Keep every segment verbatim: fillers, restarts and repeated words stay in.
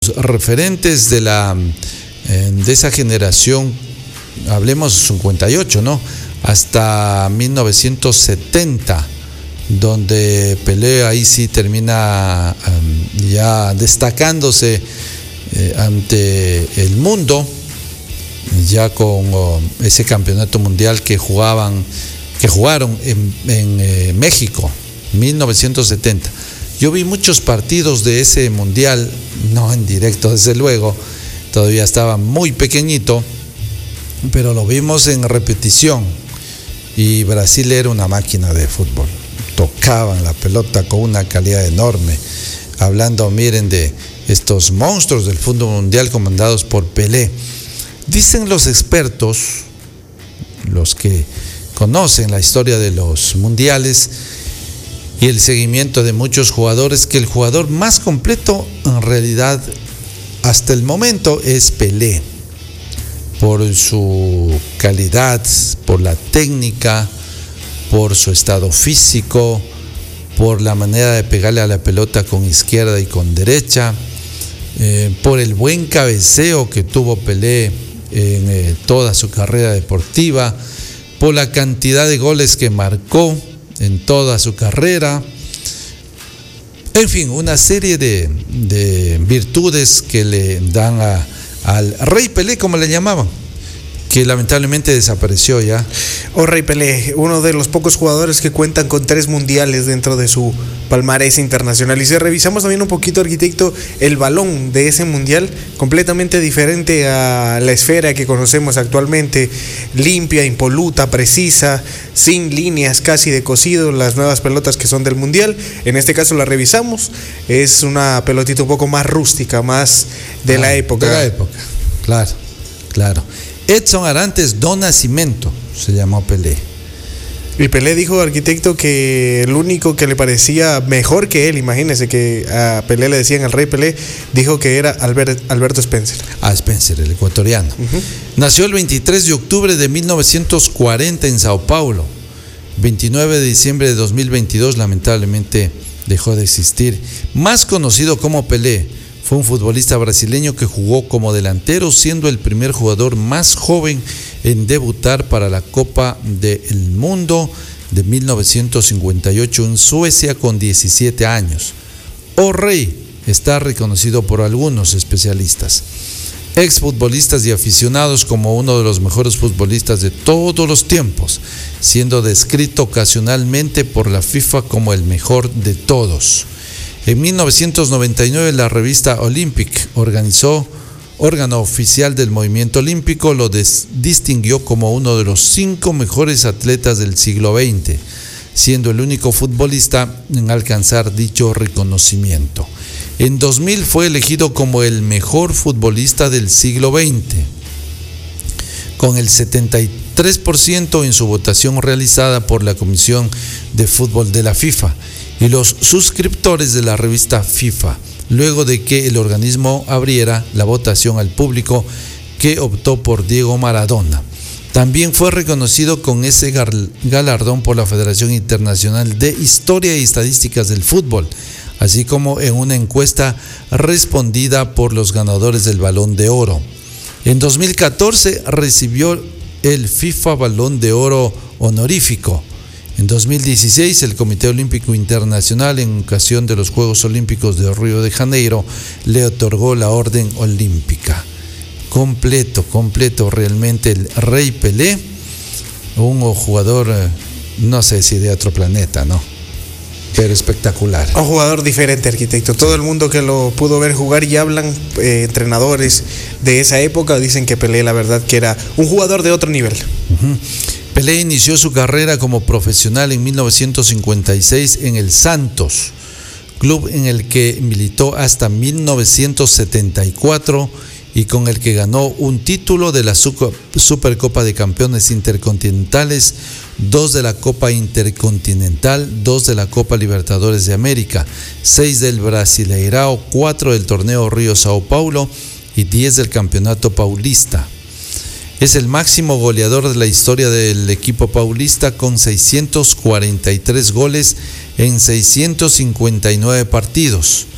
referentes de la de esa generación, hablemos cincuenta y ocho, ¿no? Hasta mil novecientos setenta, donde Pelé ahí sí termina um, ya destacándose eh, ante el mundo, ya con oh, ese campeonato mundial que jugaban, que jugaron en, en eh, México, mil novecientos setenta. Yo vi muchos partidos de ese mundial, no en directo desde luego, todavía estaba muy pequeñito, pero lo vimos en repetición y Brasil era una máquina de fútbol, tocaban la pelota con una calidad enorme, hablando, miren, de estos monstruos del fútbol mundial comandados por Pelé. Dicen los expertos, los que conocen la historia de los mundiales y el seguimiento de muchos jugadores, que el jugador más completo en realidad hasta el momento es Pelé, por su calidad, por la técnica, por su estado físico, por la manera de pegarle a la pelota con izquierda y con derecha, eh, por el buen cabeceo que tuvo Pelé en eh, toda su carrera deportiva, por la cantidad de goles que marcó en toda su carrera, en fin, una serie de, de virtudes que le dan a, al Rey Pelé, como le llamaban, que lamentablemente desapareció ya. O Rey Pelé, uno de los pocos jugadores que cuentan con tres mundiales dentro de su palmarés internacional. Y si revisamos también un poquito, arquitecto, el balón de ese mundial, completamente diferente a la esfera que conocemos actualmente, limpia, impoluta, precisa, sin líneas casi de cosido, las nuevas pelotas que son del mundial. En este caso la revisamos, es una pelotita un poco más rústica, más de ah, la época. De la época, claro, claro. Edson Arantes do Nascimento se llamó Pelé. Y Pelé dijo, arquitecto, que el único que le parecía mejor que él, imagínese que a Pelé le decían el Rey Pelé, dijo que era Albert, Alberto Spencer. Ah, Spencer, el ecuatoriano. Uh-huh. Nació el veintitrés de octubre de mil novecientos cuarenta en Sao Paulo. veintinueve de diciembre de dos mil veintidós, lamentablemente dejó de existir. Más conocido como Pelé, fue un futbolista brasileño que jugó como delantero, siendo el primer jugador más joven en debutar para la Copa del Mundo de mil novecientos cincuenta y ocho en Suecia con diecisiete años. O Rey está reconocido por algunos especialistas, exfutbolistas y aficionados, como uno de los mejores futbolistas de todos los tiempos, siendo descrito ocasionalmente por la FIFA como el mejor de todos. En mil novecientos noventa y nueve la revista Olympic, organizó, órgano oficial del movimiento olímpico, lo des, distinguió como uno de los cinco mejores atletas del siglo veinte, siendo el único futbolista en alcanzar dicho reconocimiento. En dos mil fue elegido como el mejor futbolista del siglo veinte, con el setenta y tres por ciento en su votación realizada por la Comisión de Fútbol de la FIFA y los suscriptores de la revista FIFA, luego de que el organismo abriera la votación al público, que optó por Diego Maradona. También fue reconocido con ese galardón por la Federación Internacional de Historia y Estadísticas del Fútbol, así como en una encuesta respondida por los ganadores del Balón de Oro. En dos mil catorce recibió el FIFA Balón de Oro honorífico. En dos mil dieciséis, el Comité Olímpico Internacional, en ocasión de los Juegos Olímpicos de Río de Janeiro, le otorgó la Orden Olímpica. Completo, completo realmente el Rey Pelé, un jugador, no sé si de otro planeta, ¿no? Pero espectacular. Un jugador diferente, arquitecto. Todo el mundo que lo pudo ver jugar y hablan, eh, entrenadores de esa época, dicen que Pelé, la verdad, que era un jugador de otro nivel. Uh-huh. Pelé inició su carrera como profesional en mil novecientos cincuenta y seis en el Santos, club en el que militó hasta mil novecientos setenta y cuatro y con el que ganó un título de la Supercopa de Campeones Intercontinentales, dos de la Copa Intercontinental, dos de la Copa Libertadores de América, seis del Brasileirao, cuatro del torneo Río Sao Paulo y diez del Campeonato Paulista. Es el máximo goleador de la historia del equipo paulista con seiscientos cuarenta y tres goles en seiscientos cincuenta y nueve partidos.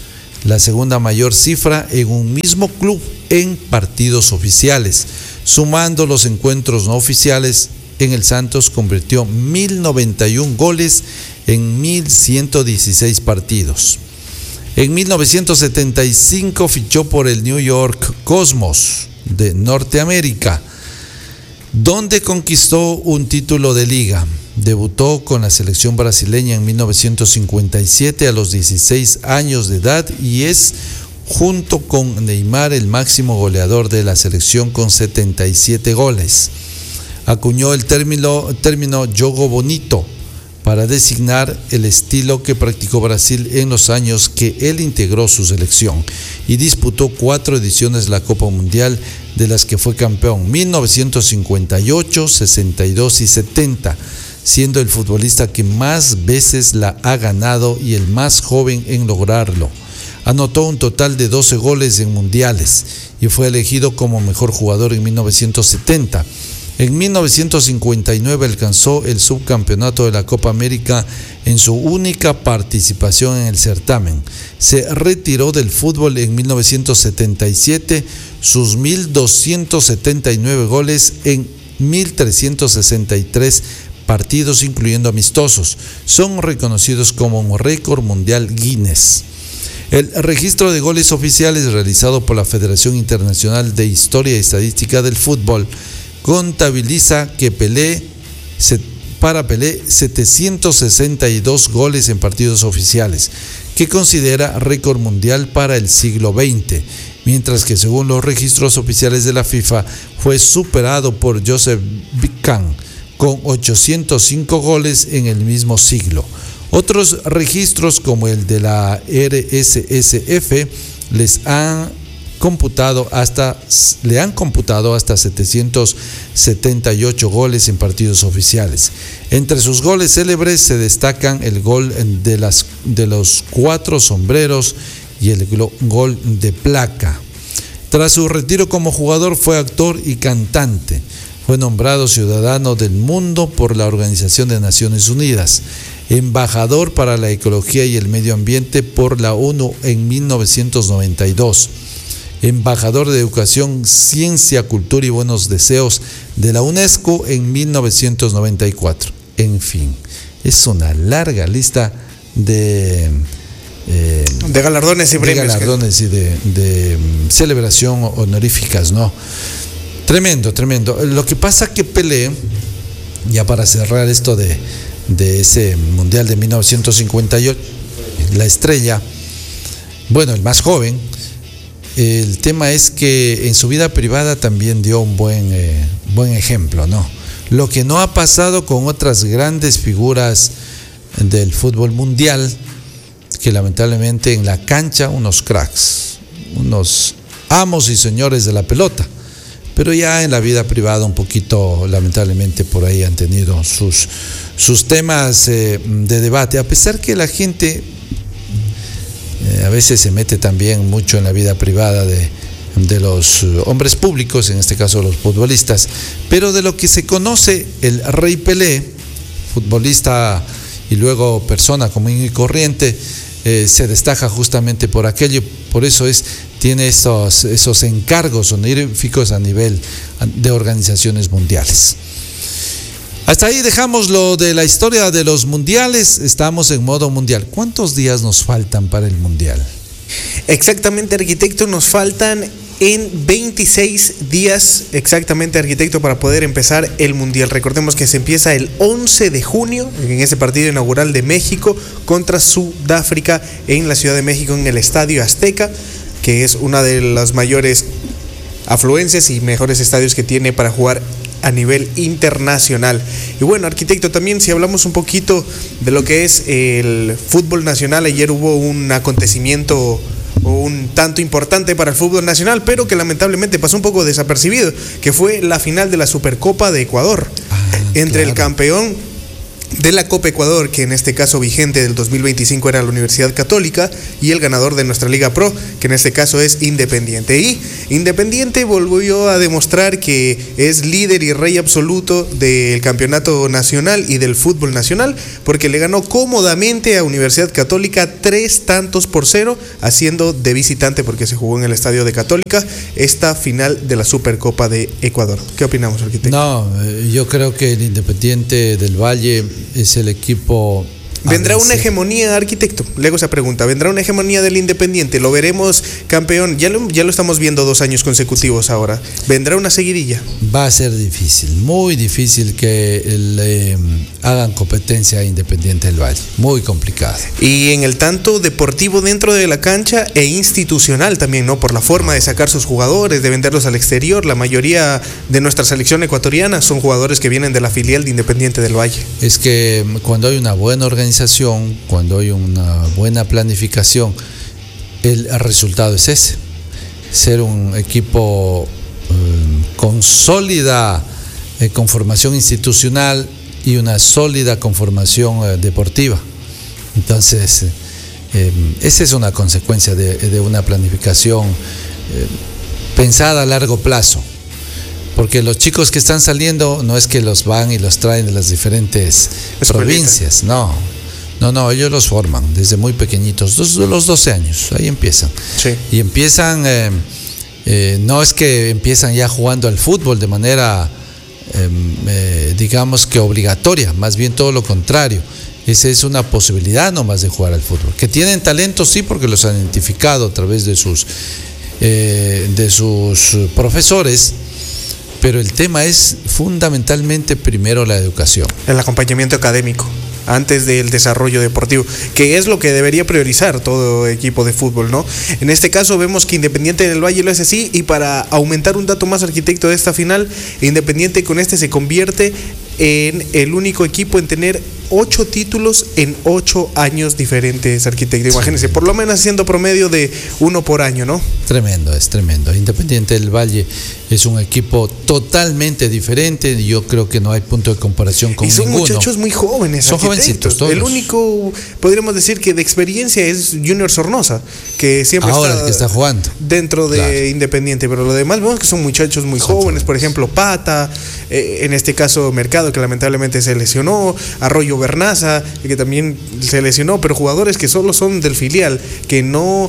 la segunda mayor cifra en un mismo club en partidos oficiales. Sumando los encuentros no oficiales, en el Santos convirtió mil noventa y uno goles en mil ciento dieciséis partidos. En mil novecientos setenta y cinco fichó por el New York Cosmos de Norteamérica, donde conquistó un título de liga. Debutó con la selección brasileña en mil novecientos cincuenta y siete a los dieciséis años de edad y es, junto con Neymar, el máximo goleador de la selección con setenta y siete goles. Acuñó el término, término Jogo Bonito para designar el estilo que practicó Brasil en los años que él integró su selección y disputó cuatro ediciones de la Copa Mundial, de las que fue campeón mil novecientos cincuenta y ocho, sesenta y dos y setenta, siendo el futbolista que más veces la ha ganado y el más joven en lograrlo. Anotó un total de doce goles en mundiales y fue elegido como mejor jugador en mil novecientos setenta. En mil novecientos cincuenta y nueve alcanzó el subcampeonato de la Copa América en su única participación en el certamen. Se retiró del fútbol en mil novecientos setenta y siete, sus mil doscientos setenta y nueve goles en mil trescientos sesenta y tres partidos, incluyendo amistosos, son reconocidos como un récord mundial Guinness. El registro de goles oficiales realizado por la Federación Internacional de Historia y Estadística del Fútbol contabiliza que Pelé, para Pelé setecientos sesenta y dos goles en partidos oficiales, que considera récord mundial para el siglo veinte, mientras que según los registros oficiales de la FIFA fue superado por Joseph Bican con ochocientos cinco goles en el mismo siglo. Otros registros, como el de la R S S F, les han computado hasta, le han computado hasta setecientos setenta y ocho goles en partidos oficiales. Entre sus goles célebres se destacan el gol de, las, de los cuatro sombreros y el gol de placa. Tras su retiro como jugador fue actor y cantante. Fue nombrado Ciudadano del Mundo por la Organización de Naciones Unidas, embajador para la ecología y el medio ambiente por la ONU en mil novecientos noventa y dos. Embajador de Educación, Ciencia, Cultura y Buenos Deseos de la UNESCO en mil novecientos noventa y cuatro. En fin, es una larga lista de, eh, de galardones y premios. De galardones y de, de celebración honoríficas, ¿no? Tremendo, tremendo. Lo que pasa que Pelé, ya para cerrar esto de, de ese Mundial de mil novecientos cincuenta y ocho, la estrella, bueno, el más joven, el tema es que en su vida privada también dio un buen, eh, buen ejemplo, ¿no? Lo que no ha pasado con otras grandes figuras del fútbol mundial, que lamentablemente en la cancha unos cracks, unos amos y señores de la pelota, pero ya en la vida privada un poquito, lamentablemente por ahí han tenido sus, sus temas eh, de debate, a pesar que la gente a veces se mete también mucho en la vida privada de, de los hombres públicos, en este caso los futbolistas, pero de lo que se conoce, el Rey Pelé, futbolista y luego persona común y corriente, eh, se destaca justamente por aquello, por eso es, tiene esos, esos encargos honoríficos a nivel de organizaciones mundiales. Hasta ahí dejamos lo de la historia de los mundiales. Estamos en modo mundial. ¿Cuántos días nos faltan para el mundial? Exactamente, arquitecto, nos faltan en veintiséis días, exactamente, arquitecto, para poder empezar el mundial. Recordemos que se empieza el once de junio, en ese partido inaugural de México contra Sudáfrica en la Ciudad de México, en el Estadio Azteca, que es una de las mayores afluencias y mejores estadios que tiene para jugar a nivel internacional. Y bueno, arquitecto, también si hablamos un poquito de lo que es el fútbol nacional, ayer hubo un acontecimiento un tanto importante para el fútbol nacional, pero que lamentablemente pasó un poco desapercibido, que fue la final de la Supercopa de Ecuador, ah, entre claro. el campeón de la Copa Ecuador, que en este caso vigente del dos mil veinticinco era la Universidad Católica, y el ganador de nuestra Liga Pro, que en este caso es Independiente. Y Independiente volvió a demostrar que es líder y rey absoluto del campeonato nacional y del fútbol nacional, porque le ganó cómodamente a Universidad Católica tres tantos por cero, haciendo de visitante, porque se jugó en el estadio de Católica, esta final de la Supercopa de Ecuador. ¿Qué opinamos, arquitecto? No, yo creo que el Independiente del Valle es el equipo. ¿Vendrá una hegemonía, arquitecto? Le hago esa pregunta. ¿Vendrá una hegemonía del Independiente? ¿Lo veremos campeón? Ya lo, ya lo estamos viendo dos años consecutivos ahora. ¿Vendrá una seguidilla? Va a ser difícil, muy difícil que le eh, hagan competencia a Independiente del Valle. Muy complicado. Y en el tanto deportivo dentro de la cancha e institucional también, ¿no? Por la forma de sacar sus jugadores, de venderlos al exterior. La mayoría de nuestra selección ecuatoriana son jugadores que vienen de la filial de Independiente del Valle. Es que cuando hay una buena organización, cuando hay una buena planificación, el resultado es ese: ser un equipo eh, con sólida eh, conformación institucional y una sólida conformación eh, deportiva. Entonces, eh, esa es una consecuencia de, de una planificación eh, pensada a largo plazo. Porque los chicos que están saliendo no es que los van y los traen de las diferentes provincias, no. No, no, ellos los forman desde muy pequeñitos, desde los doce años, ahí empiezan. Sí. Y empiezan, eh, eh, no es que empiezan ya jugando al fútbol de manera, eh, eh, digamos que obligatoria, más bien todo lo contrario. Esa es una posibilidad nomás de jugar al fútbol. Que tienen talento, sí, porque los han identificado a través de sus, eh, de sus profesores. Pero el tema es fundamentalmente primero la educación. El acompañamiento académico antes del desarrollo deportivo, que es lo que debería priorizar todo equipo de fútbol, ¿no? En este caso vemos que Independiente del Valle lo hace así, y para aumentar un dato más, arquitecto, de esta final, Independiente con este se convierte en el único equipo en tener ocho títulos en ocho años diferentes, arquitecto. Imagínense, por lo menos haciendo promedio de uno por año, ¿no? Tremendo, es tremendo. Independiente del Valle es un equipo totalmente diferente. Yo creo que no hay punto de comparación con ninguno. Y son ninguno. Muchachos muy jóvenes. Son jovencitos todos. El único, podríamos decir que de experiencia, es Junior Sornosa, que siempre ahora está, que está jugando dentro de claro. Independiente. Pero lo demás vemos que son muchachos muy son jóvenes. Por ejemplo, Pata, eh, en este caso Mercado, que lamentablemente se lesionó, Arroyo Bernaza, que también se lesionó, pero jugadores que solo son del filial, que no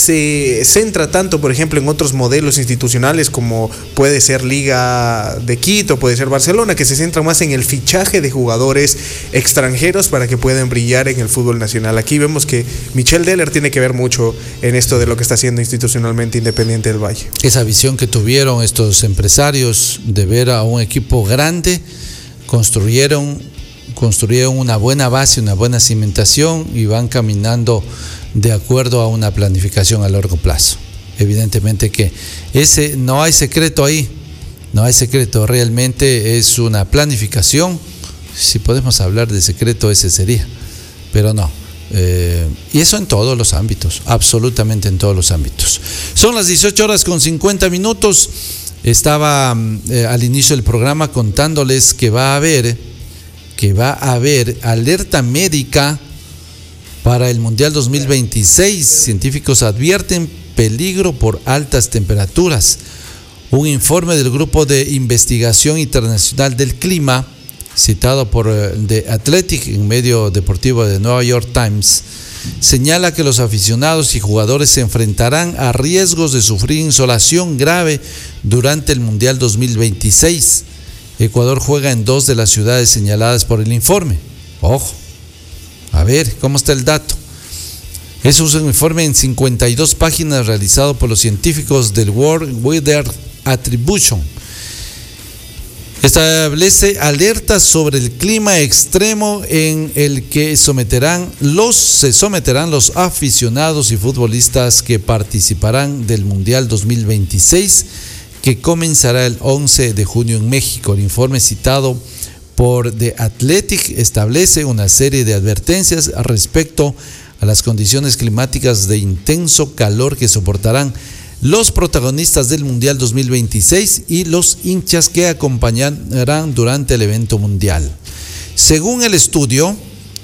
se centra tanto, por ejemplo, en otros modelos institucionales como puede ser Liga de Quito, puede ser Barcelona, que se centra más en el fichaje de jugadores extranjeros para que puedan brillar en el fútbol nacional. Aquí vemos que Michel Deller tiene que ver mucho en esto de lo que está haciendo institucionalmente Independiente del Valle. Esa visión que tuvieron estos empresarios de ver a un equipo grande, construyeron construyeron una buena base, una buena cimentación, y van caminando de acuerdo a una planificación a largo plazo. Evidentemente que ese no hay secreto ahí, no hay secreto, realmente es una planificación. Si podemos hablar de secreto, ese sería, pero no. Eh, y eso en todos los ámbitos, absolutamente en todos los ámbitos. Son las dieciocho horas con cincuenta minutos. Estaba eh, al inicio del programa contándoles que va a haber, que va a haber alerta médica para el Mundial dos mil veintiséis. Científicos advierten peligro por altas temperaturas. Un informe del Grupo de Investigación Internacional del Clima, citado por The Athletic en medio deportivo de New York Times, señala que los aficionados y jugadores se enfrentarán a riesgos de sufrir insolación grave durante el Mundial dos mil veintiséis. Ecuador juega en dos de las ciudades señaladas por el informe. Ojo, a ver, ¿cómo está el dato? Es un informe en cincuenta y dos páginas realizado por los científicos del World Weather Attribution. Establece alertas sobre el clima extremo en el que someterán los, se someterán los aficionados y futbolistas que participarán del Mundial dos mil veintiséis, que comenzará el once de junio en México. El informe citado por The Athletic establece una serie de advertencias respecto a las condiciones climáticas de intenso calor que soportarán los protagonistas del Mundial dos mil veintiséis y los hinchas que acompañarán durante el evento mundial. Según el estudio,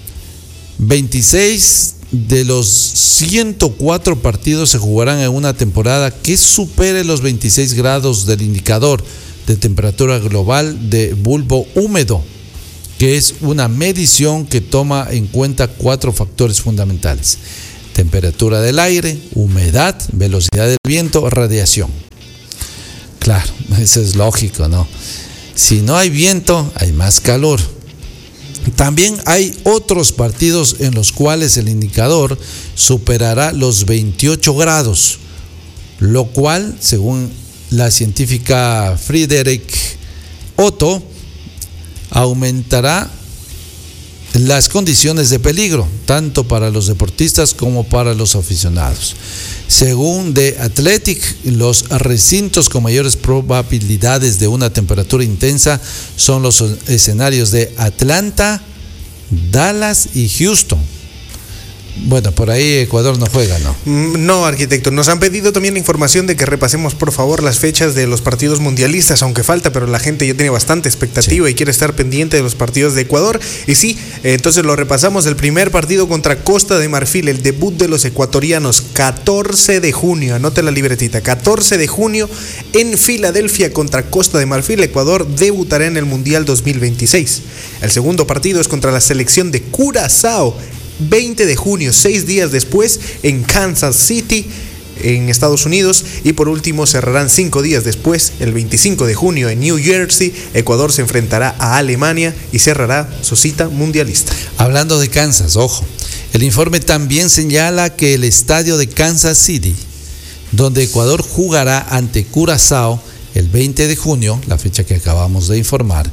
veintiséis de los ciento cuatro partidos se jugarán en una temporada que supere los veintiséis grados del indicador de temperatura global de bulbo húmedo, que es una medición que toma en cuenta cuatro factores fundamentales: temperatura del aire, humedad, velocidad del viento, radiación. Claro, eso es lógico, ¿no? Si no hay viento, hay más calor. También hay otros partidos en los cuales el indicador superará los veintiocho grados, lo cual, según la científica Friederik Otto, aumentará las condiciones de peligro, tanto para los deportistas como para los aficionados. Según The Athletic, los recintos con mayores probabilidades de una temperatura intensa son los escenarios de Atlanta, Dallas y Houston. Bueno, por ahí Ecuador no juega, ¿no? No, arquitecto. Nos han pedido también la información de que repasemos, por favor, las fechas de los partidos mundialistas, aunque falta, pero la gente ya tiene bastante expectativa sí. y quiere estar pendiente de los partidos de Ecuador. Y sí, entonces lo repasamos. El primer partido contra Costa de Marfil, el debut de los ecuatorianos, catorce de junio, anote la libretita, catorce de junio en Filadelfia contra Costa de Marfil. Ecuador debutará en el Mundial dos mil veintiséis. El segundo partido es contra la selección de Curazao, veinte de junio, seis días después, en Kansas City, en Estados Unidos. Y por último cerrarán cinco días después, el veinticinco de junio, en New Jersey. Ecuador se enfrentará a Alemania y cerrará su cita mundialista. Hablando de Kansas, ojo, el informe también señala que el estadio de Kansas City, donde Ecuador jugará ante Curazao el veinte de junio, la fecha que acabamos de informar,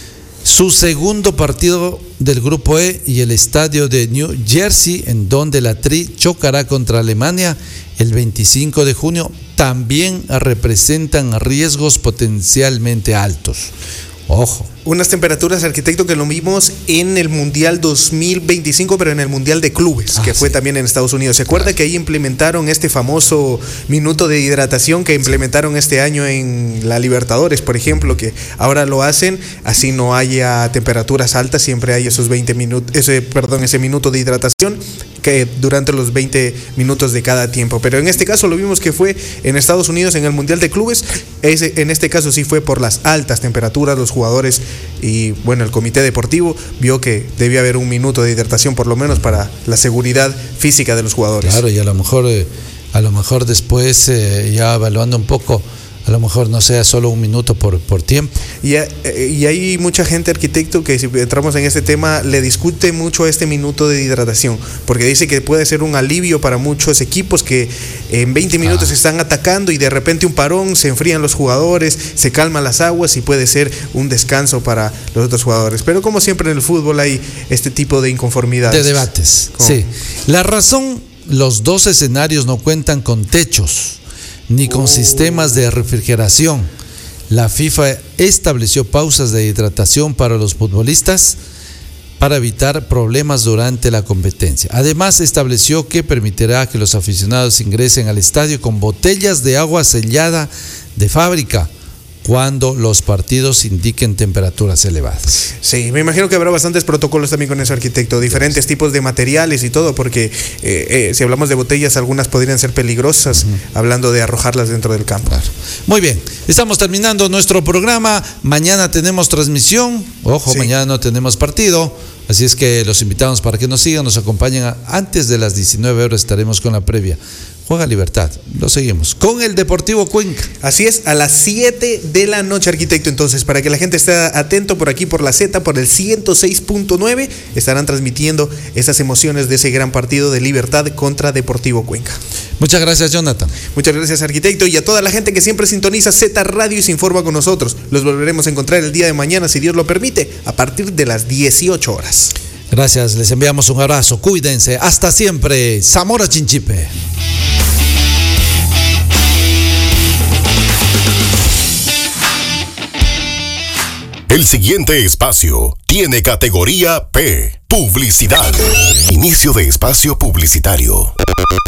su segundo partido del Grupo E, y el estadio de New Jersey, en donde la Tri chocará contra Alemania el veinticinco de junio, también representan riesgos potencialmente altos. Ojo. Unas temperaturas, arquitecto, que lo vimos en el Mundial dos mil veinticinco, pero en el Mundial de Clubes, ah, que fue sí. también en Estados Unidos. ¿Se acuerda claro. que ahí implementaron este famoso minuto de hidratación que implementaron sí. este año en la Libertadores, por ejemplo, que ahora lo hacen, así no haya temperaturas altas, siempre hay esos veinte minutos, ese, perdón, ese minuto de hidratación que durante los veinte minutos de cada tiempo. Pero en este caso lo vimos que fue en Estados Unidos en el Mundial de Clubes. Ese, en este caso sí fue por las altas temperaturas. Los jugadores y bueno, el comité deportivo vio que debía haber un minuto de hidratación por lo menos para la seguridad física de los jugadores. Claro, y a lo mejor eh, a lo mejor después eh, ya evaluando un poco, a lo mejor no sea solo un minuto por, por tiempo. Y, y hay mucha gente, arquitecto, que si entramos en este tema, le discute mucho este minuto de hidratación, porque dice que puede ser un alivio para muchos equipos que en veinte minutos ah. están atacando y de repente un parón, se enfrían los jugadores, se calman las aguas y puede ser un descanso para los otros jugadores. Pero como siempre en el fútbol hay este tipo de inconformidades. De debates, ¿Cómo? sí. La razón, los dos escenarios no cuentan con techos ni con oh. sistemas de refrigeración. La FIFA estableció pausas de hidratación para los futbolistas para evitar problemas durante la competencia. Además, estableció que permitirá que los aficionados ingresen al estadio con botellas de agua sellada de fábrica cuando los partidos indiquen temperaturas elevadas. Sí, me imagino que habrá bastantes protocolos también con eso, arquitecto, diferentes tipos de materiales y todo, porque eh, eh, si hablamos de botellas, algunas podrían ser peligrosas, uh-huh. hablando de arrojarlas dentro del campo. Claro. Muy bien, estamos terminando nuestro programa. Mañana tenemos transmisión, ojo, sí. mañana no tenemos partido, así es que los invitamos para que nos sigan, nos acompañen. A, antes de las diecinueve horas estaremos con la previa. Juega Libertad, lo seguimos con el Deportivo Cuenca. Así es, a las siete de la noche, arquitecto. Entonces, para que la gente esté atento por aquí, por la Z, por el ciento seis punto nueve, estarán transmitiendo esas emociones de ese gran partido de Libertad contra Deportivo Cuenca. Muchas gracias, Jonathan. Muchas gracias, arquitecto, y a toda la gente que siempre sintoniza Z Radio y se informa con nosotros. Los volveremos a encontrar el día de mañana, si Dios lo permite, a partir de las dieciocho horas. Gracias, les enviamos un abrazo, cuídense, hasta siempre. Zamora Chinchipe. El siguiente espacio tiene categoría P, publicidad. Inicio de espacio publicitario.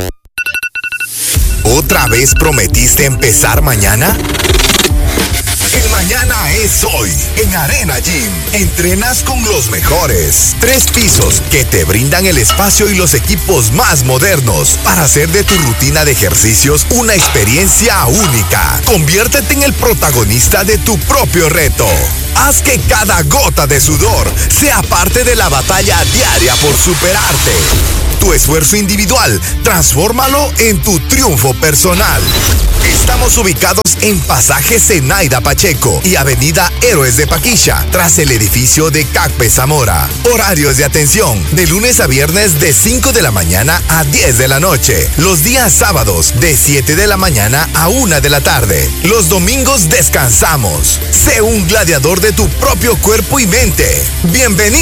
¿Otra vez prometiste empezar mañana? El mañana es hoy. En Arena Gym, entrenas con los mejores. Tres pisos que te brindan el espacio y los equipos más modernos para hacer de tu rutina de ejercicios una experiencia única. Conviértete en el protagonista de tu propio reto. Haz que cada gota de sudor sea parte de la batalla diaria por superarte. Tu esfuerzo individual, transfórmalo en tu triunfo personal. Estamos ubicados en Pasaje Zenaida Pacheco y Avenida Héroes de Paquilla, tras el edificio de C A C P E Zamora. Horarios de atención, de lunes a viernes de cinco de la mañana a diez de la noche. Los días sábados de siete de la mañana a una de la tarde. Los domingos descansamos. Sé un gladiador de tu propio cuerpo y mente. Bienvenido